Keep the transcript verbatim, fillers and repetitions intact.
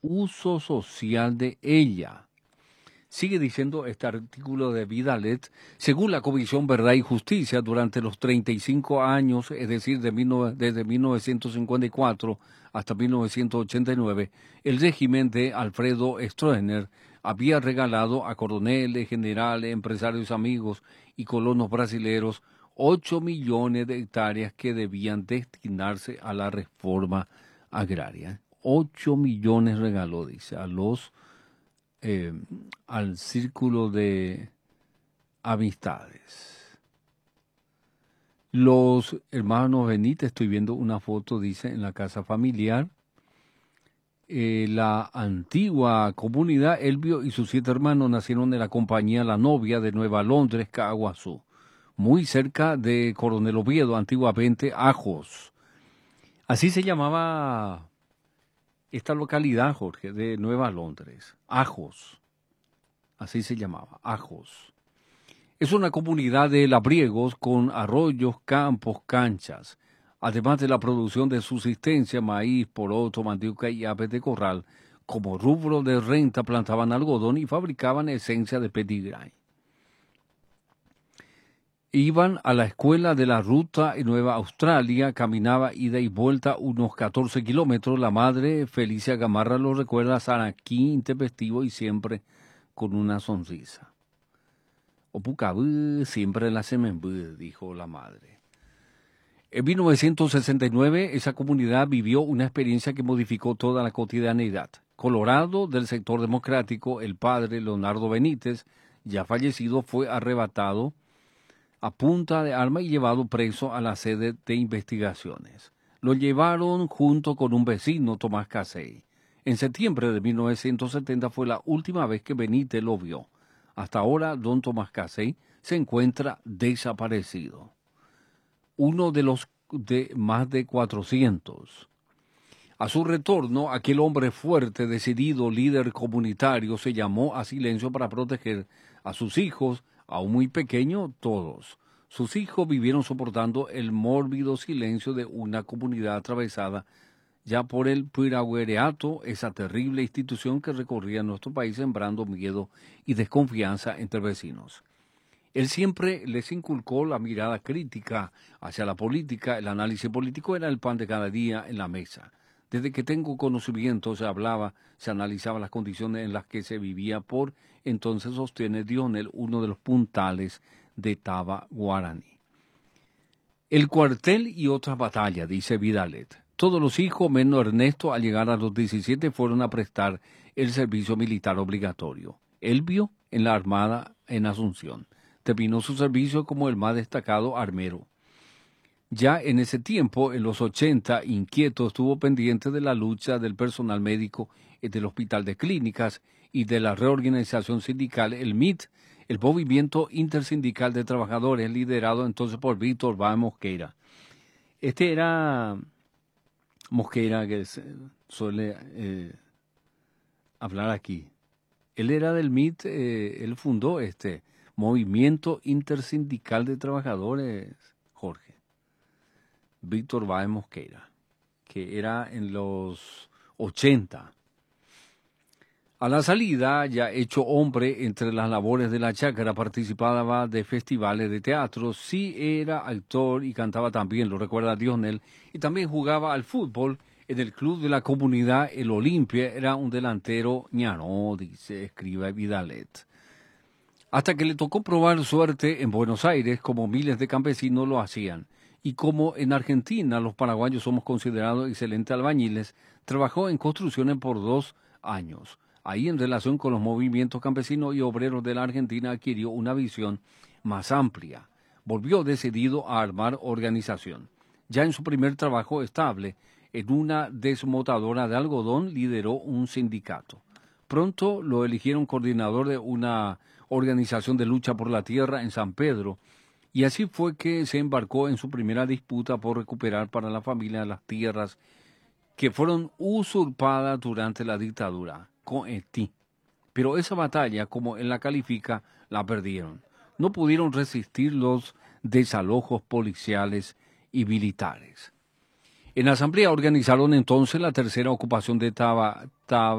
uso social de ella. Sigue diciendo este artículo de Vidalet, según la Comisión Verdad y Justicia, durante los treinta y cinco años, es decir, de mil, desde mil novecientos cincuenta y cuatro hasta mil novecientos ochenta y nueve, el régimen de Alfredo Stroessner había regalado a coroneles, generales, empresarios amigos y colonos brasileños ocho millones de hectáreas que debían destinarse a la reforma agraria. ocho millones regaló, dice, a los Eh, al círculo de amistades. Los hermanos Benítez, estoy viendo una foto, dice, en la casa familiar. Eh, la antigua comunidad, Elvio y sus siete hermanos nacieron en la compañía La Novia de Nueva Londres, Caaguazú, muy cerca de Coronel Oviedo, antiguamente Ajos. Así se llamaba esta localidad, Jorge, de Nueva Londres, Ajos, así se llamaba, Ajos. Es una comunidad de labriegos con arroyos, campos, canchas, además de la producción de subsistencia, maíz, poroto, mandioca y aves de corral. Como rubro de renta plantaban algodón y fabricaban esencia de pedigray. Iban a la escuela de la ruta en Nueva Australia, caminaba ida y vuelta unos catorce kilómetros. La madre, Felicia Gamarra, lo recuerda, sanaquí, intempestivo y siempre con una sonrisa. Opucabú, siempre la semenbú, dijo la madre. En mil novecientos sesenta y nueve, esa comunidad vivió una experiencia que modificó toda la cotidianeidad. Colorado, del sector democrático, el padre Leonardo Benítez, ya fallecido, fue arrebatado a punta de arma y llevado preso a la sede de investigaciones. Lo llevaron junto con un vecino, Tomás Casey. En septiembre de mil novecientos setenta fue la última vez que Benítez lo vio. Hasta ahora, don Tomás Casey se encuentra desaparecido. Uno de los de más de cuatrocientos. A su retorno, aquel hombre fuerte, decidido, líder comunitario, se llamó a silencio para proteger a sus hijos, aún muy pequeños, todos. Sus hijos vivieron soportando el mórbido silencio de una comunidad atravesada ya por el Piraguereato, esa terrible institución que recorría nuestro país sembrando miedo y desconfianza entre vecinos. Él siempre les inculcó la mirada crítica hacia la política. El análisis político era el pan de cada día en la mesa. Desde que tengo conocimiento se hablaba, se analizaban las condiciones en las que se vivía por entonces, sostiene Dionel, uno de los puntales de Taba Guaraní. El cuartel y otras batallas, dice Vidalet. Todos los hijos, menos Ernesto, al llegar a los diecisiete, fueron a prestar el servicio militar obligatorio. Elvio en la Armada en Asunción. Terminó su servicio como el más destacado armero. Ya en ese tiempo, en los ochenta, inquieto, estuvo pendiente de la lucha del personal médico del Hospital de Clínicas y de la reorganización sindical, el M I T, el Movimiento Intersindical de Trabajadores, liderado entonces por Víctor Báez Mosqueira. Este era Mosqueira, que suele eh, hablar aquí. Él era del M I T, eh, él fundó este Movimiento Intersindical de Trabajadores, Jorge. Víctor Báez Mosqueira, que era en los ochenta. A la salida, ya hecho hombre entre las labores de la chácara, participaba de festivales de teatro, sí era actor y cantaba también, lo recuerda Dionel, y también jugaba al fútbol en el club de la comunidad, el Olimpia. Era un delantero ñaró, dice, escribe Vidalet. Hasta que le tocó probar suerte en Buenos Aires, como miles de campesinos lo hacían. Y como en Argentina los paraguayos somos considerados excelentes albañiles, trabajó en construcciones por dos años. Ahí, en relación con los movimientos campesinos y obreros de la Argentina, adquirió una visión más amplia. Volvió decidido a armar organización. Ya en su primer trabajo estable, en una desmotadora de algodón, lideró un sindicato. Pronto lo eligieron coordinador de una organización de lucha por la tierra en San Pedro, y así fue que se embarcó en su primera disputa por recuperar para la familia las tierras que fueron usurpadas durante la dictadura, Coetí. Pero esa batalla, como él la califica, la perdieron. No pudieron resistir los desalojos policiales y militares. En la asamblea organizaron entonces la tercera ocupación de Taba, Taba